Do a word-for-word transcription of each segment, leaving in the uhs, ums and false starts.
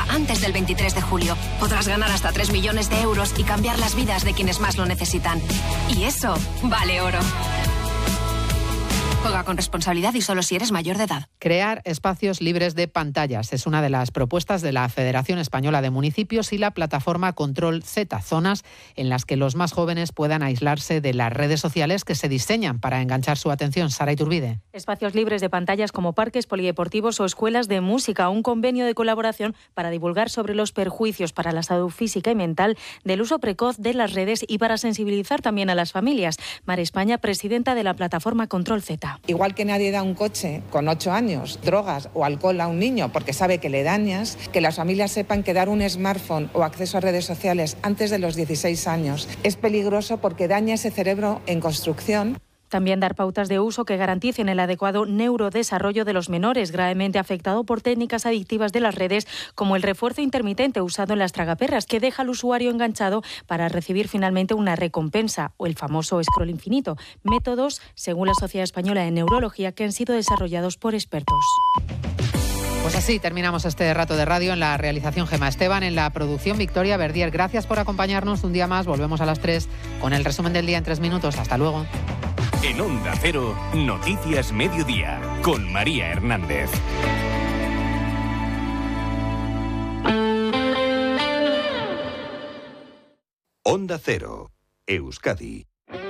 antes del veintitrés de julio. Podrás ganar hasta tres millones de euros y cambiar las vidas de quienes más lo necesitan. Y eso vale oro. Juega con responsabilidad y solo si eres mayor de edad. Crear espacios libres de pantallas es una de las propuestas de la Federación Española de Municipios y la plataforma Control Z, zonas en las que los más jóvenes puedan aislarse de las redes sociales que se diseñan para enganchar su atención. Sara Iturbide. Espacios libres de pantallas como parques polideportivos o escuelas de música, un convenio de colaboración para divulgar sobre los perjuicios para la salud física y mental del uso precoz de las redes y para sensibilizar también a las familias. María España, presidenta de la plataforma Control Z. Igual que nadie da un coche con ocho años, drogas o alcohol a un niño porque sabe que le dañas, que las familias sepan que dar un smartphone o acceso a redes sociales antes de los dieciséis años es peligroso porque daña ese cerebro en construcción. También dar pautas de uso que garanticen el adecuado neurodesarrollo de los menores, gravemente afectado por técnicas adictivas de las redes, como el refuerzo intermitente usado en las tragaperras, que deja al usuario enganchado para recibir finalmente una recompensa, o el famoso scroll infinito. Métodos, según la Sociedad Española de Neurología, que han sido desarrollados por expertos. Pues así terminamos este rato de radio. En la realización Gemma Esteban, en la producción Victoria Verdier. Gracias por acompañarnos un día más. Volvemos a las tres con el resumen del día en tres minutos. Hasta luego. En Onda Cero, Noticias Mediodía, con María Hernández. Onda Cero, Euskadi.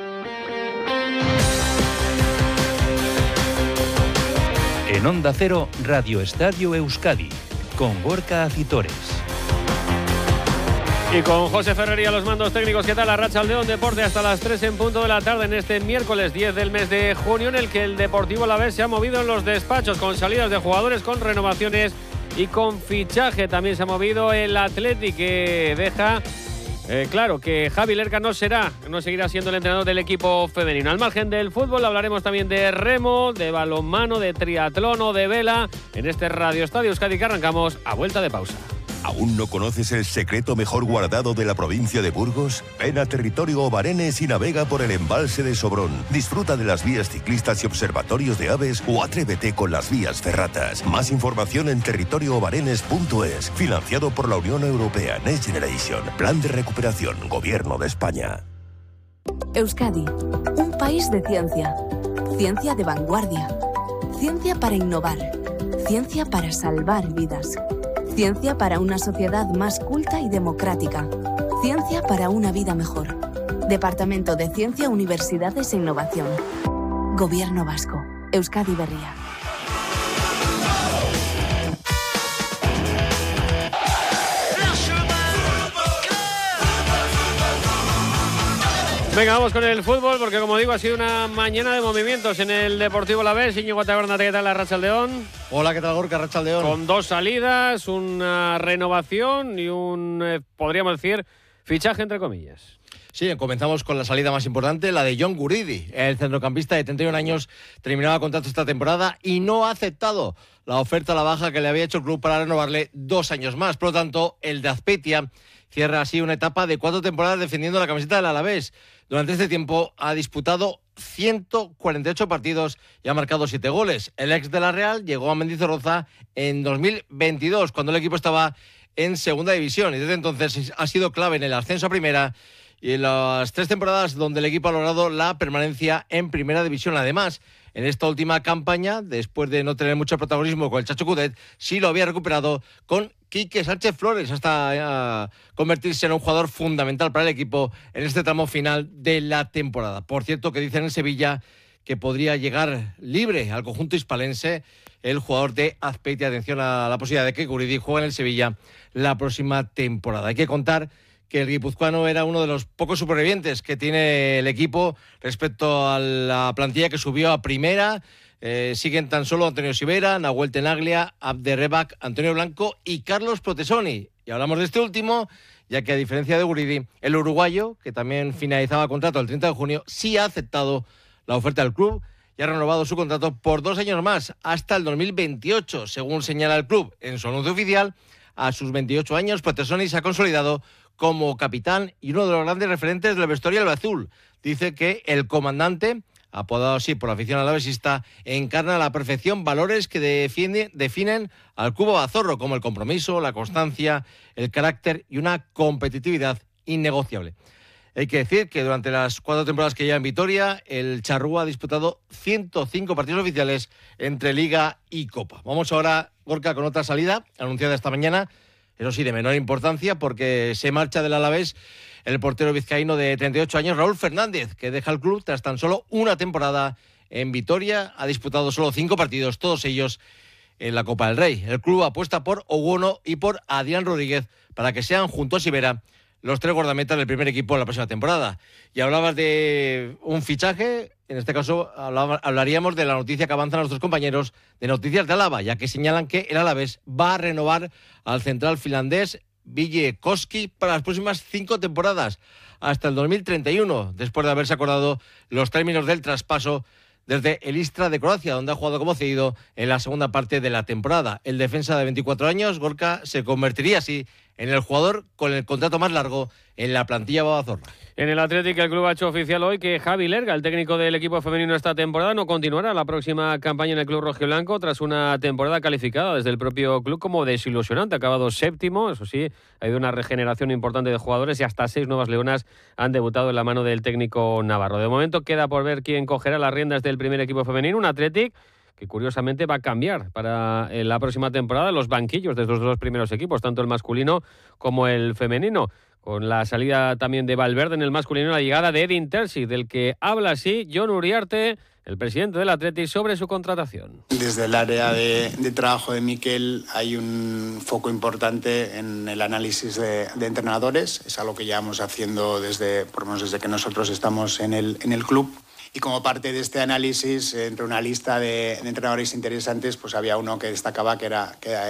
En Onda Cero, Radio Estadio Euskadi, con Gorka Acitores. Y con José Ferrer y a los mandos técnicos. ¿Qué tal? Arratsaldeon Deporte hasta las tres en punto de la tarde en este miércoles diez del mes de junio, en el que el Deportivo Alavés se ha movido en los despachos con salidas de jugadores, con renovaciones y con fichaje. También se ha movido el Athletic, que deja eh, claro que Javi Lerca no será, no seguirá siendo el entrenador del equipo femenino. Al margen del fútbol hablaremos también de remo, de balonmano, de triatlón o de vela en este Radio Estadio Euskadi que arrancamos a vuelta de pausa. ¿Aún no conoces el secreto mejor guardado de la provincia de Burgos? Ven a Territorio Obarenes y navega por el embalse de Sobrón. Disfruta de las vías ciclistas y observatorios de aves o atrévete con las vías ferratas. Más información en territorio obarenes punto es. Financiado por la Unión Europea Next Generation. Plan de recuperación. Gobierno de España. Euskadi, un país de ciencia. Ciencia de vanguardia. Ciencia para innovar. Ciencia para salvar vidas. Ciencia para una sociedad más culta y democrática. Ciencia para una vida mejor. Departamento de Ciencia, Universidades e Innovación. Gobierno Vasco. Euskadi Berria. Venga, vamos con el fútbol, porque como digo, ha sido una mañana de movimientos en el Deportivo Alavés. Íñigo Taberna, ¿qué tal? Arratsaldeon. Hola, ¿qué tal, Gorka? Arratsaldeon. Con dos salidas, una renovación y un, eh, podríamos decir, fichaje entre comillas. Sí, comenzamos con la salida más importante, la de John Guridi. El centrocampista de treinta y un años terminaba contrato esta temporada y no ha aceptado la oferta a la baja que le había hecho el club para renovarle dos años más. Por lo tanto, el de Azpeitia cierra así una etapa de cuatro temporadas defendiendo la camiseta del Alavés. Durante este tiempo ha disputado ciento cuarenta y ocho partidos y ha marcado siete goles. El ex de la Real llegó a Mendizorroza en dos mil veintidós, cuando el equipo estaba en segunda división, y desde entonces ha sido clave en el ascenso a primera y en las tres temporadas donde el equipo ha logrado la permanencia en primera división. Además, en esta última campaña, después de no tener mucho protagonismo con el Chacho Coudet, sí lo había recuperado con Quique Sánchez Flores, hasta uh, convertirse en un jugador fundamental para el equipo en este tramo final de la temporada. Por cierto, que dicen en Sevilla que podría llegar libre al conjunto hispalense el jugador de Azpeitia. Atención a la posibilidad de que Guridi juegue en el Sevilla la próxima temporada. Hay que contar que el guipuzcoano era uno de los pocos supervivientes que tiene el equipo respecto a la plantilla que subió a primera. Eh, siguen tan solo Antonio Sivera, Nahuel Tenaglia, Abderrebak, Antonio Blanco y Carlos Protesoni. Y hablamos de este último, ya que a diferencia de Guridi, el uruguayo, que también finalizaba contrato el treinta de junio, sí ha aceptado la oferta del club y ha renovado su contrato por dos años más, hasta el dos mil veintiocho, según señala el club en su anuncio oficial. A sus veintiocho años, Protesoni se ha consolidado como capitán y uno de los grandes referentes del vestuario albiazul. Dice que el comandante apodado así por la afición alavesista, encarna a la perfección valores que defiende, definen al Club Abazorro, como el compromiso, la constancia, el carácter y una competitividad innegociable. Hay que decir que durante las cuatro temporadas que lleva en Vitoria, el Charrúa ha disputado ciento cinco partidos oficiales entre Liga y Copa. Vamos ahora, Gorka, con otra salida anunciada esta mañana, eso sí, de menor importancia, porque se marcha del Alavés el portero vizcaíno de treinta y ocho años, Raúl Fernández, que deja el club tras tan solo una temporada en Vitoria. Ha disputado solo cinco partidos, todos ellos en la Copa del Rey. El club apuesta por Oguono y por Adrián Rodríguez para que sean, junto a Sivera, los tres guardametas del primer equipo en la próxima temporada. Y hablabas de un fichaje, en este caso hablaba, hablaríamos de la noticia que avanzan nuestros compañeros de Noticias de Álava, ya que señalan que el Alavés va a renovar al central finlandés Ville Koski para las próximas cinco temporadas, hasta el dos mil treinta y uno, después de haberse acordado los términos del traspaso desde el Istra de Croacia, donde ha jugado como cedido en la segunda parte de la temporada. El defensa de veinticuatro años, Gorka, se convertiría así en el jugador con el contrato más largo en la plantilla babazorra. En el Atlético, el club ha hecho oficial hoy que Javi Lerga, el técnico del equipo femenino esta temporada, no continuará la próxima campaña en el club rojiblanco tras una temporada calificada desde el propio club como desilusionante. Ha acabado séptimo, eso sí, ha habido una regeneración importante de jugadores y hasta seis nuevas leonas han debutado en la mano del técnico navarro. De momento queda por ver quién cogerá las riendas del primer equipo femenino, un Atlético que curiosamente va a cambiar para la próxima temporada los banquillos de los dos primeros equipos, tanto el masculino como el femenino, con la salida también de Valverde en el masculino y la llegada de Edin Terzic, del que habla así Jon Uriarte, el presidente del Athletic, sobre su contratación. Desde el área de, de trabajo de Mikel hay un foco importante en el análisis de, de entrenadores, es algo que llevamos haciendo desde, por lo menos desde que nosotros estamos en el, en el club. Y como parte de este análisis, entre una lista de, de entrenadores interesantes, pues había uno que destacaba que era, que